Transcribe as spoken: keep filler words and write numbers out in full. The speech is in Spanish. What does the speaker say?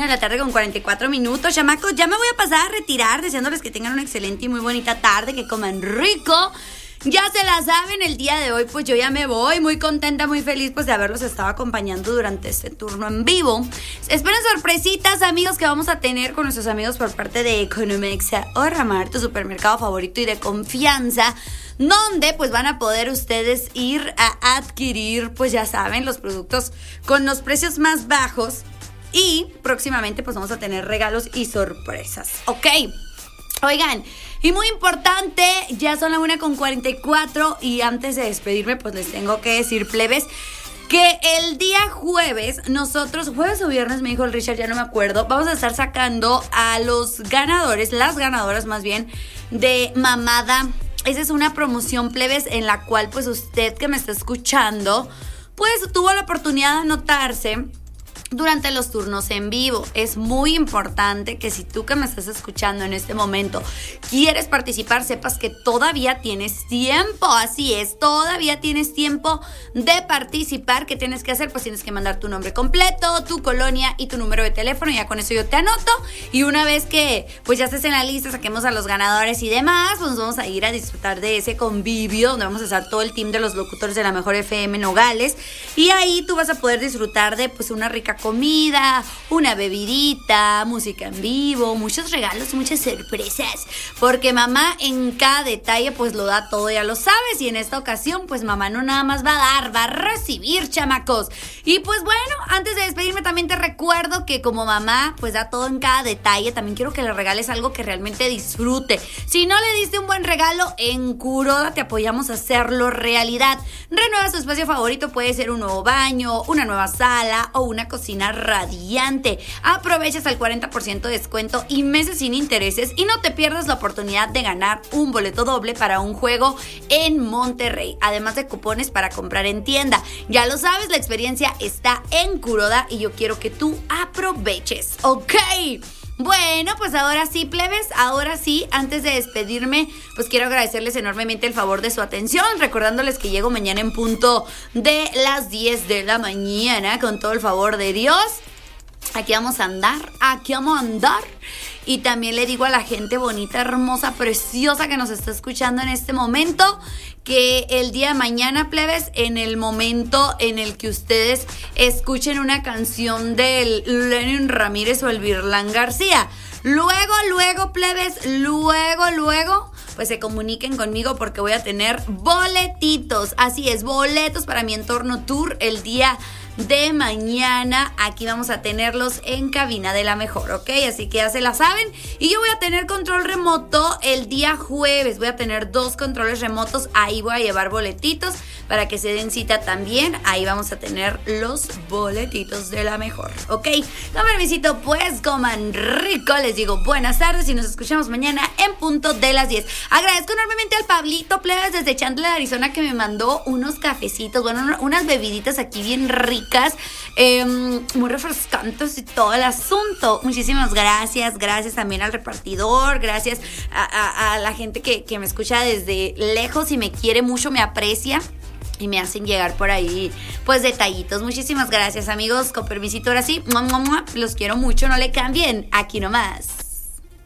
de la tarde con cuarenta y cuatro minutos. Chamacos, ya me voy a pasar a retirar deseándoles que tengan una excelente y muy bonita tarde, que coman rico. Ya se la saben, el día de hoy pues yo ya me voy muy contenta, muy feliz pues de haberlos estado acompañando durante este turno en vivo. Esperen sorpresitas, amigos, que vamos a tener con nuestros amigos por parte de Economex Ahorra Mar, tu supermercado favorito y de confianza, donde pues van a poder ustedes ir a adquirir, pues ya saben, los productos con los precios más bajos. Y próximamente pues vamos a tener regalos y sorpresas, ¿ok? Oigan, y muy importante, ya son las una con cuarenta y cuatro y antes de despedirme pues les tengo que decir, plebes, que el día jueves, nosotros, jueves o viernes me dijo el Richard, ya no me acuerdo, vamos a estar sacando a los ganadores, las ganadoras más bien, de Mamada. Esa es una promoción, plebes, en la cual pues usted que me está escuchando pues tuvo la oportunidad de anotarse durante los turnos en vivo. Es muy importante que si tú que me estás escuchando en este momento quieres participar, sepas que todavía tienes tiempo. Así es, todavía tienes tiempo de participar. ¿Qué tienes que hacer? Pues tienes que mandar tu nombre completo, tu colonia y tu número de teléfono. Ya con eso yo te anoto. Y una vez que pues ya estés en la lista, saquemos a los ganadores y demás, pues nos vamos a ir a disfrutar de ese convivio donde vamos a estar todo el team de los locutores de la Mejor F M Nogales. Y ahí tú vas a poder disfrutar de pues una rica comida, una bebidita, música en vivo, muchos regalos, muchas sorpresas, porque mamá en cada detalle pues lo da todo, ya lo sabes, y en esta ocasión pues mamá no nada más va a dar, va a recibir, chamacos. Y pues bueno, antes de despedirme también te recuerdo que como mamá pues da todo en cada detalle, también quiero que le regales algo que realmente disfrute. Si no le diste un buen regalo, en Kuroda te apoyamos a hacerlo realidad. Renueva su espacio favorito, puede ser un nuevo baño, una nueva sala o una cocina radiante. Aprovechas el cuarenta por ciento de descuento y meses sin intereses, y no te pierdas la oportunidad de ganar un boleto doble para un juego en Monterrey, además de cupones para comprar en tienda. Ya lo sabes, la experiencia está en Kuroda y yo quiero que tú aproveches, ¿ok? Bueno, pues ahora sí, plebes, ahora sí, antes de despedirme, pues quiero agradecerles enormemente el favor de su atención, recordándoles que llego mañana en punto de las diez de la mañana, con todo el favor de Dios. Aquí vamos a andar, aquí vamos a andar. Y también le digo a la gente bonita, hermosa, preciosa que nos está escuchando en este momento, que el día de mañana, plebes, en el momento en el que ustedes escuchen una canción del Lenin Ramírez o el Virlán García, luego, luego, plebes, luego, luego, pues se comuniquen conmigo porque voy a tener boletitos. Así es, boletos para mi entorno tour el día de mañana. Aquí vamos a tenerlos en cabina de la mejor, ¿ok? Así que ya se la saben. Y yo voy a tener control remoto el día jueves. Voy a tener dos controles remotos. Ahí voy a llevar boletitos para que se den cita también. Ahí vamos a tener los boletitos de la mejor, ¿ok? Con permisito, pues coman rico. Les digo buenas tardes y nos escuchamos mañana en punto de las diez. Agradezco enormemente al Pablito, plebes, desde Chandler, Arizona, que me mandó unos cafecitos, bueno, unas bebiditas aquí bien ricas. Eh, muy refrescantes y todo el asunto. Muchísimas gracias, gracias también al repartidor, gracias a, a, a la gente que, que me escucha desde lejos y me quiere mucho, me aprecia y me hacen llegar por ahí pues detallitos. Muchísimas gracias, amigos. Con permisito, ahora sí, los quiero mucho, no le cambien, aquí nomás.